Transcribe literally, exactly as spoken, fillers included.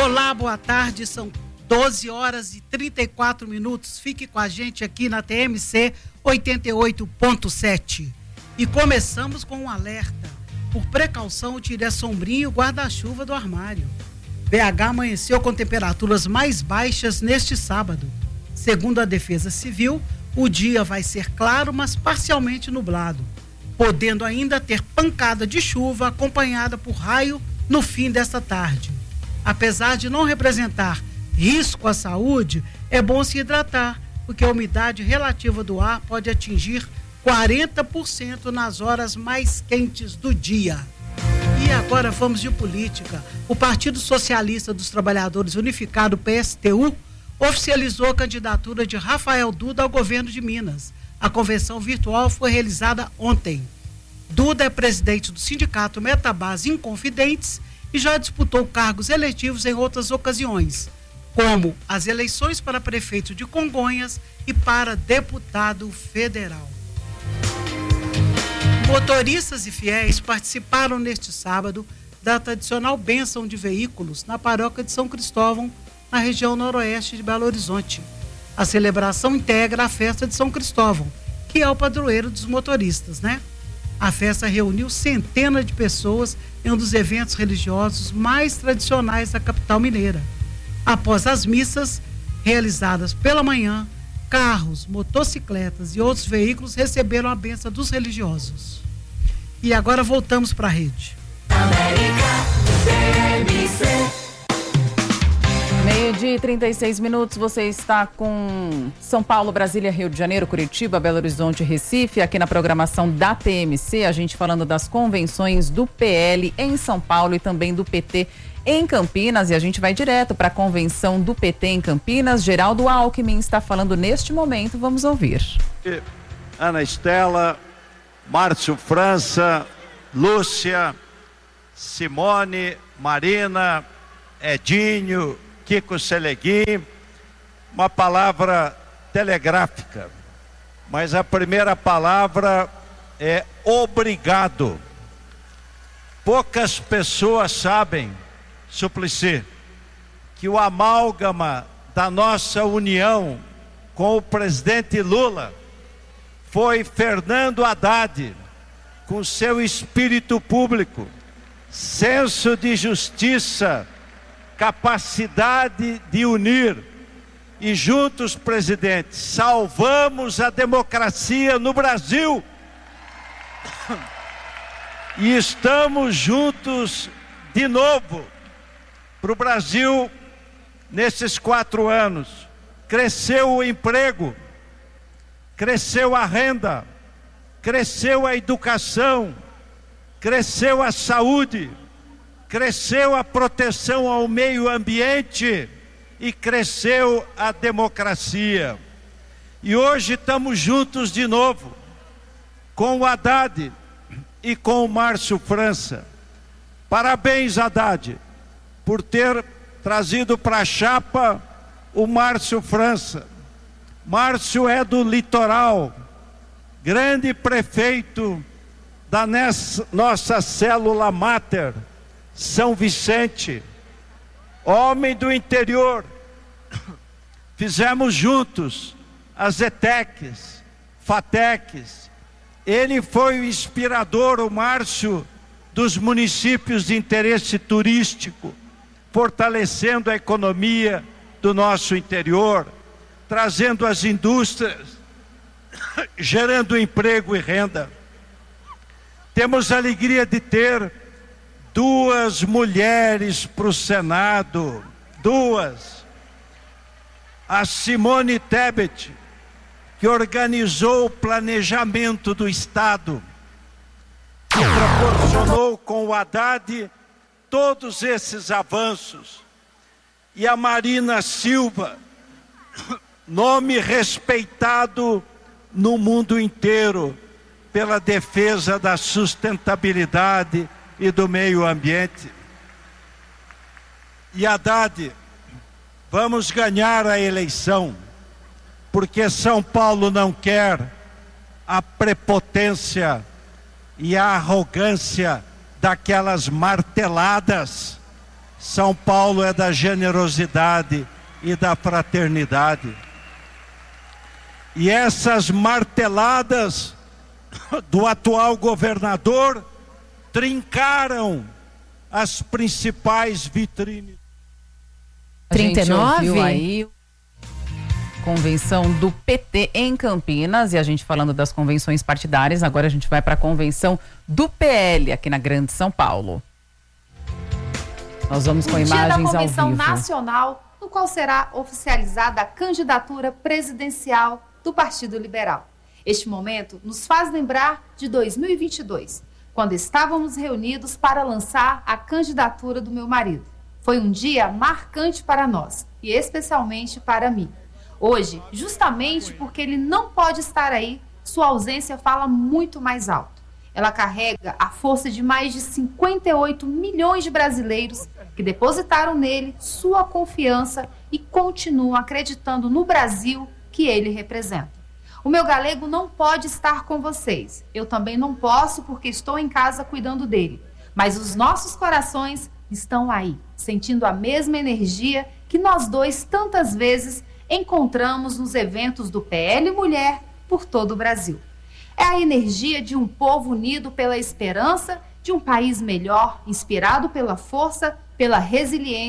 Olá, boa tarde, são doze horas e trinta e quatro minutos. Fique com a gente aqui na T M C oitenta e oito ponto sete. E começamos com um alerta. Por precaução, tire a sombrinha e o guarda-chuva do armário. B H amanheceu com temperaturas mais baixas neste sábado. Segundo a Defesa Civil, o dia vai ser claro, mas parcialmente nublado, podendo ainda ter pancada de chuva acompanhada por raio no fim desta tarde. Apesar de não representar risco à saúde, é bom se hidratar, porque a umidade relativa do ar pode atingir quarenta por cento nas horas mais quentes do dia. E agora vamos de política. O Partido Socialista dos Trabalhadores Unificado, P S T U, oficializou a candidatura de Rafael Duda ao governo de Minas. A convenção virtual foi realizada ontem. Duda é presidente do sindicato Metabase Inconfidentes e já disputou cargos eletivos em outras ocasiões, como as eleições para prefeito de Congonhas e para deputado federal. Motoristas e fiéis participaram neste sábado da tradicional bênção de veículos na paróquia de São Cristóvão, na região noroeste de Belo Horizonte. A celebração integra a festa de São Cristóvão, que é o padroeiro dos motoristas, né? A festa reuniu centenas de pessoas em um dos eventos religiosos mais tradicionais da capital mineira. Após as missas realizadas pela manhã, carros, motocicletas e outros veículos receberam a bênção dos religiosos. E agora voltamos para a rede. Meio-dia e trinta e seis minutos, você está com São Paulo, Brasília, Rio de Janeiro, Curitiba, Belo Horizonte, Recife, aqui na programação da T M C, a gente falando das convenções do P L em São Paulo e também do P T em Campinas, e a gente vai direto para a convenção do P T em Campinas. Geraldo Alckmin está falando neste momento, vamos ouvir. Ana Estela, Márcio França, Lúcia, Simone, Marina, Edinho, Kiko Seleguim, uma palavra telegráfica, mas a primeira palavra é obrigado. Poucas pessoas sabem, Suplicy, que o amálgama da nossa união com o presidente Lula foi Fernando Haddad, com seu espírito público, senso de justiça, capacidade de unir, e juntos, presidente, salvamos a democracia no Brasil. E estamos juntos de novo para o Brasil. Nesses quatro anos cresceu o emprego, cresceu a renda, cresceu a educação, cresceu a saúde, cresceu a proteção ao meio ambiente e cresceu a democracia. E hoje estamos juntos de novo, com o Haddad e com o Márcio França. Parabéns, Haddad, por ter trazido para a chapa o Márcio França. Márcio é do litoral, grande prefeito da nossa célula máter, São Vicente, homem do interior. Fizemos juntos as ETECs, FATECs. Ele foi o inspirador, o Márcio, dos municípios de interesse turístico, fortalecendo a economia do nosso interior, trazendo as indústrias, gerando emprego e renda. Temos a alegria de ter duas mulheres para o Senado, duas. A Simone Tebet, que organizou o planejamento do Estado, que proporcionou com o Haddad todos esses avanços. E a Marina Silva, nome respeitado no mundo inteiro pela defesa da sustentabilidade e do meio ambiente. E Haddad, vamos ganhar a eleição, porque São Paulo não quer a prepotência e a arrogância daquelas marteladas. São Paulo é da generosidade e da fraternidade. E essas marteladas do atual governador trincaram as principais vitrines. trinta e nove? A gente ouviu aí convenção do P T em Campinas, e a gente falando das convenções partidárias, agora a gente vai para a convenção do P L aqui na Grande São Paulo. Nós vamos com imagens ao vivo. O dia da Convenção Nacional, no qual será oficializada a candidatura presidencial do Partido Liberal. Este momento nos faz lembrar de dois mil e vinte e dois, quando estávamos reunidos para lançar a candidatura do meu marido. Foi um dia marcante para nós, e especialmente para mim. Hoje, justamente porque ele não pode estar aí, sua ausência fala muito mais alto. Ela carrega a força de mais de cinquenta e oito milhões de brasileiros que depositaram nele sua confiança e continuam acreditando no Brasil que ele representa. O meu galego não pode estar com vocês. Eu também não posso porque estou em casa cuidando dele. Mas os nossos corações estão aí, sentindo a mesma energia que nós dois tantas vezes encontramos nos eventos do P L Mulher por todo o Brasil. É a energia de um povo unido pela esperança de um país melhor, inspirado pela força, pela resiliência